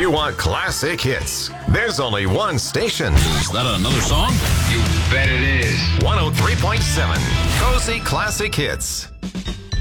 you want classic hits, there's only one station. Is that another song? You bet it is. 103.7 Cozy Classic Hits.